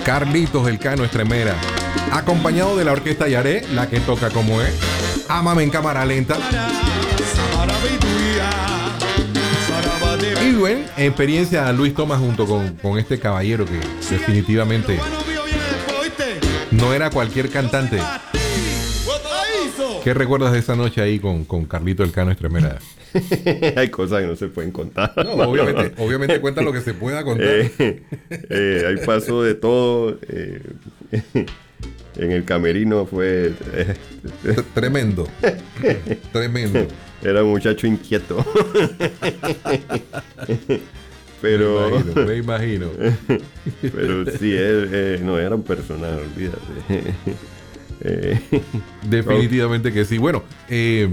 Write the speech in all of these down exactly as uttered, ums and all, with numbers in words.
Carlitos del Cano Estremera, acompañado de la orquesta Yaré, la que toca como es Ámame en cámara lenta. Y bueno, experiencia Luis Tomás junto con, con este caballero que definitivamente no era cualquier cantante. ¿Qué recuerdas de esa noche ahí con, con Carlito del Cano Estremera? Hay cosas que no se pueden contar. No, obviamente, obviamente cuenta lo que se pueda contar. Eh, eh, ahí pasó de todo. Eh, en el camerino fue... Eh, tremendo. Tremendo. Era un muchacho inquieto. Pero... Me imagino, me imagino. Pero sí, él, eh, no era un personaje, olvídate. Eh, Definitivamente que sí. Bueno, eh,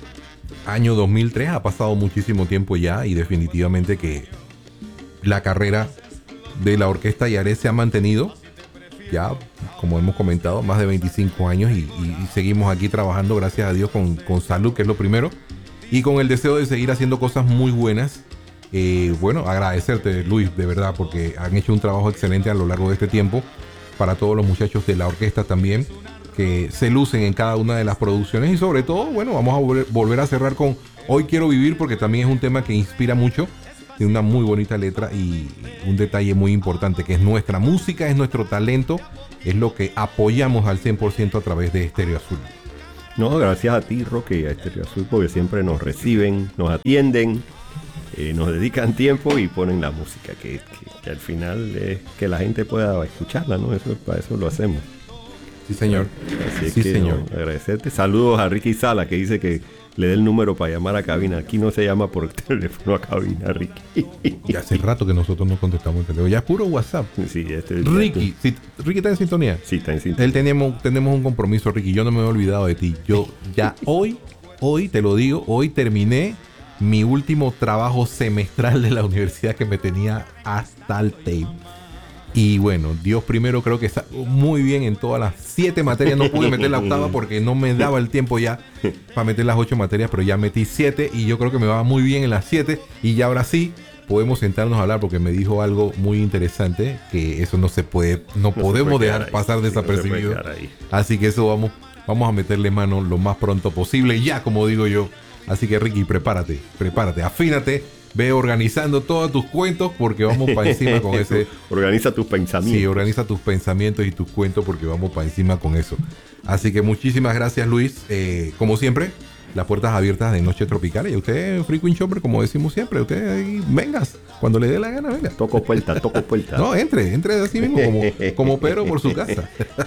año dos mil tres, ha pasado muchísimo tiempo ya y definitivamente que la carrera de la orquesta Yaré se ha mantenido ya, como hemos comentado, más de veinticinco años y, y, y seguimos aquí trabajando, gracias a Dios, con, con salud, que es lo primero, y con el deseo de seguir haciendo cosas muy buenas. Eh, bueno, agradecerte, Luis, de verdad, porque han hecho un trabajo excelente a lo largo de este tiempo, para todos los muchachos de la orquesta también, que se lucen en cada una de las producciones y sobre todo, bueno, vamos a volver, volver a cerrar con Hoy Quiero Vivir, porque también es un tema que inspira mucho, tiene una muy bonita letra y un detalle muy importante, que es nuestra música, es nuestro talento, es lo que apoyamos al cien por ciento a través de Estéreo Azul. No, gracias a ti, Roque, y a Estéreo Azul, porque siempre nos reciben, nos atienden, eh, nos dedican tiempo y ponen la música, que, que, que al final es que la gente pueda escucharla, ¿no? Eso, para eso lo hacemos. Sí, señor. Así sí, que, señor. No, agradecerte. Saludos a Ricky Sala, que dice que le dé el número para llamar a cabina. Aquí no se llama por teléfono a cabina, Ricky. Ya hace rato que nosotros no contestamos el teléfono. Ya es puro WhatsApp. Sí, este es Ricky, sí, Ricky está en sintonía. Sí, está en sintonía. Él tenemos, tenemos un compromiso, Ricky. Yo no me he olvidado de ti. Yo ya hoy, hoy te lo digo, hoy terminé mi último trabajo semestral de la universidad que me tenía hasta el tape. Y bueno, Dios primero, creo que está muy bien en todas las siete materias. No pude meter la octava porque no me daba el tiempo ya para meter las ocho materias, pero ya metí siete y yo creo que me va muy bien en las siete. Y ya ahora sí podemos sentarnos a hablar, porque me dijo algo muy interesante, que eso no se puede, no, no podemos puede dejar pasar ahí, desapercibido. Sí, no Así que eso vamos, vamos a meterle mano lo más pronto posible, ya como digo yo. Así que Ricky, prepárate, prepárate, afínate. Ve organizando todos tus cuentos, porque vamos para encima con ese... Organiza tus pensamientos. Sí, organiza tus pensamientos y tus cuentos, porque vamos para encima con eso. Así que muchísimas gracias, Luis. Eh, como siempre, las puertas abiertas de Noche Tropical. Y usted, Free Queen Shopper, como decimos siempre, usted ahí, vengas, cuando le dé la gana, venga. Toco puerta, toco puerta. No, entre, entre así mismo, como, como Pedro por su casa.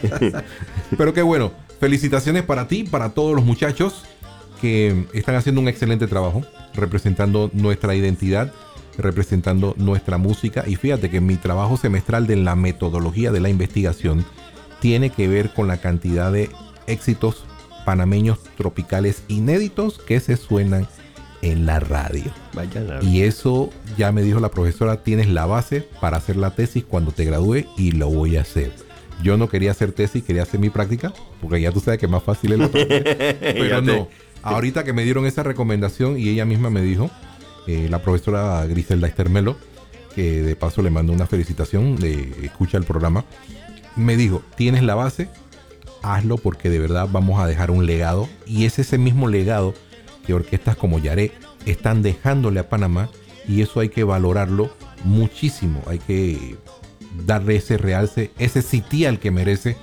Pero qué bueno. Felicitaciones para ti, para todos los muchachos que están haciendo un excelente trabajo, representando nuestra identidad, representando nuestra música. Y fíjate que mi trabajo semestral de la metodología de la investigación tiene que ver con la cantidad de éxitos panameños tropicales inéditos que se suenan en la radio. Vaya la y eso ya me dijo la profesora, tienes la base para hacer la tesis cuando te gradúe, y lo voy a hacer. Yo no quería hacer tesis, quería hacer mi práctica, porque ya tú sabes que es más fácil es la práctica. Pero no, ahorita que me dieron esa recomendación y ella misma me dijo, eh, la profesora Griselda Estermelo, que de paso le mando una felicitación, de escucha el programa, me dijo, tienes la base, hazlo, porque de verdad vamos a dejar un legado, y es ese mismo legado que orquestas como Yaré están dejándole a Panamá, y eso hay que valorarlo muchísimo, hay que darle ese realce, ese sitial que merece,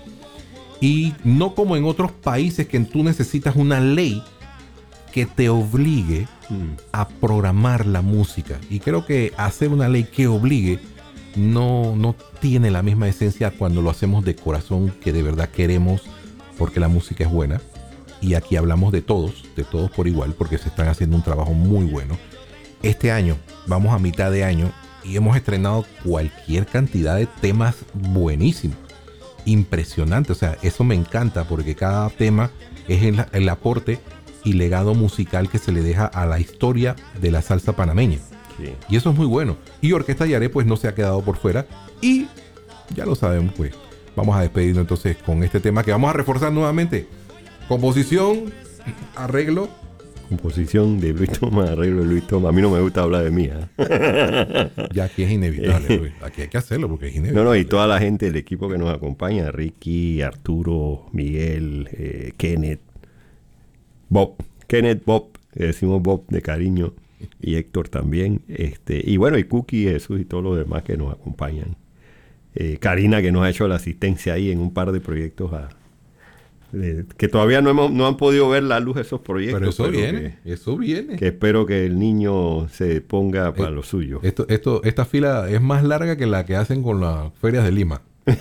y no como en otros países que tú necesitas una ley que te obligue mm. a programar la música. Y creo que hacer una ley que obligue no, no tiene la misma esencia cuando lo hacemos de corazón, que de verdad queremos, porque la música es buena. Y aquí hablamos de todos, de todos por igual, porque se están haciendo un trabajo muy bueno. Este año, vamos a mitad de año, y hemos estrenado cualquier cantidad de temas buenísimos. Impresionante, o sea, eso me encanta, porque cada tema es el, el aporte y legado musical que se le deja a la historia de la salsa panameña. Sí. Y eso es muy bueno. Y Orquesta Yaré pues no se ha quedado por fuera, y ya lo sabemos, pues vamos a despedirnos entonces con este tema que vamos a reforzar nuevamente. Composición, arreglo Composición de Luis Thomas, arreglo de Luis Thomas. A mí no me gusta hablar de mí. ¿eh? Ya aquí es inevitable, Luis. Aquí hay que hacerlo porque es inevitable. No, no, y toda la gente del equipo que nos acompaña, Ricky, Arturo, Miguel, eh, Kenneth, Bob, Kenneth, Bob, le decimos Bob de cariño, y Héctor también, este, y bueno, y Cookie, Jesús y todos los demás que nos acompañan. Eh, Karina, que nos ha hecho la asistencia ahí en un par de proyectos a, de, que todavía no hemos, no han podido ver la luz esos proyectos. Pero eso pero viene, que, eso viene. Que espero que el niño se ponga para eh, lo suyo. Esto, esto, esta fila es más larga que la que hacen con las ferias de Lima.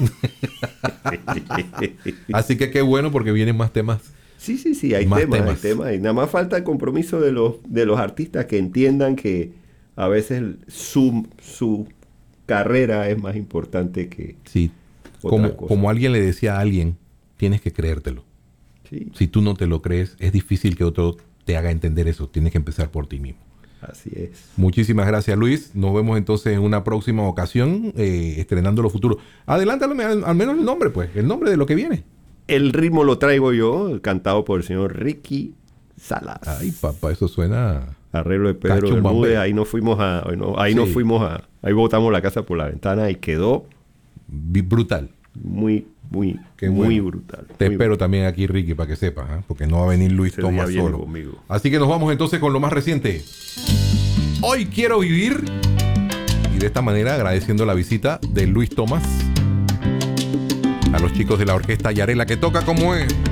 Así que qué bueno porque vienen más temas. Sí, sí, sí, hay más temas, temas, hay temas. Y nada más falta el compromiso de los, de los artistas que entiendan que a veces su, su carrera es más importante que sí, otra como, cosa. como alguien le decía a alguien, tienes que creértelo. Sí. Si tú no te lo crees, es difícil que otro te haga entender eso. Tienes que empezar por ti mismo. Así es. Muchísimas gracias, Luis. Nos vemos entonces en una próxima ocasión, eh, estrenando lo futuro. Adelántame al, al menos el nombre, pues, el nombre de lo que viene. El ritmo lo traigo yo, cantado por el señor Ricky Salas. Ay, papá, eso suena... Arreglo de Pedro Bermúdez. Ahí nos fuimos a... No, ahí sí. nos fuimos a... Ahí botamos la casa por la ventana y quedó... brutal. Muy, muy, Qué muy bueno. brutal. Te muy espero brutal. también aquí, Ricky, para que sepas, ¿eh? Porque no va a venir Luis Ese Thomas día solo. conmigo. Así que nos vamos entonces con lo más reciente. Hoy quiero vivir. Y de esta manera agradeciendo la visita de Luis Thomas a los chicos de la orquesta Yarela, que toca como es.